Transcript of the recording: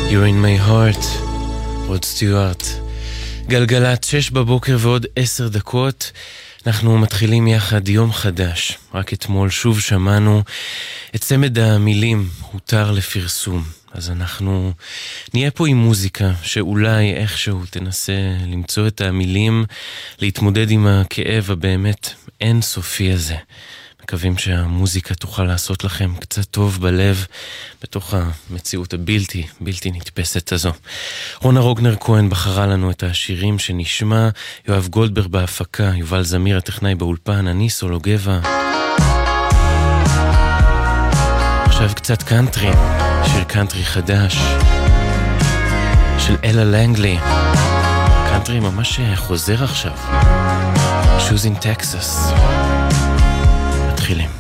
You're in my heart, רוד סטיוארט. גלגלת 6 בבוקר ועוד 10 דקות. אנחנו מתחילים יחד יום חדש. רק אתמול שוב שמענו את צמד המילים הותר לפרסום. אז אנחנו נהיה פה עם מוזיקה שאולי איכשהו תנסה למצוא את המילים, להתמודד עם הכאב הבאמת אינסופי הזה. מקווים שהמוזיקה תוכל לעשות לכם קצת טוב בלב בתוך המציאות הבלתי נתפסת הזו. רונה רוגנר כהן בחרה לנו את השירים שנשמע, יואב גולדברג בהפקה, יובל זמיר הטכנאי באולפן, אני סולו גבע. עכשיו קצת קאנטרי, שיר קאנטרי חדש של אלה לנגלי. קאנטרי ממש חוזר עכשיו. Shoes in Texas. מתחילים.